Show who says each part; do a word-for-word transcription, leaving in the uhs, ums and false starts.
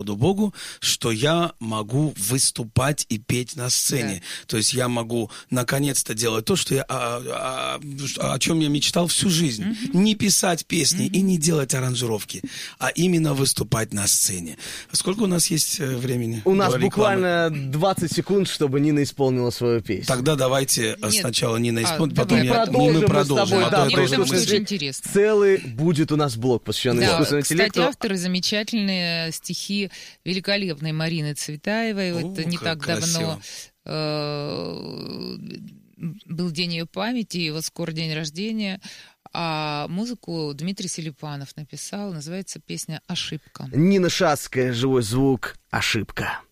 Speaker 1: Господу Богу, что я могу выступать и петь на сцене. Да. То есть я могу наконец-то делать то, что я, о, о, о чем я мечтал всю жизнь. Mm-hmm. Не писать песни mm-hmm. и не делать аранжировки, а именно выступать на сцене. Сколько у нас есть времени?
Speaker 2: У нас буквально двадцать секунд, чтобы Нина исполнила свою песню.
Speaker 1: Тогда давайте Нет. сначала Нина исполнит,
Speaker 2: а,
Speaker 1: потом
Speaker 2: мы
Speaker 1: я,
Speaker 2: продолжим,
Speaker 1: мы продолжим.
Speaker 2: Тобой,
Speaker 1: а
Speaker 2: да,
Speaker 1: то,
Speaker 2: потому
Speaker 1: это
Speaker 2: что
Speaker 3: очень интересно.
Speaker 2: Целый будет у нас блок, посвященный
Speaker 3: да,
Speaker 2: искусственному интеллекту.
Speaker 3: Кстати, авторы замечательные стихи великолепной Марины Цветаевой.
Speaker 1: О,
Speaker 3: вот не так
Speaker 1: красиво.
Speaker 3: давно э, был день ее памяти, и вот скоро день рождения. А музыку Дмитрий Селипанов написал. Называется песня «Ошибка».
Speaker 2: Нина Шацкая, «Живой звук», «Ошибка».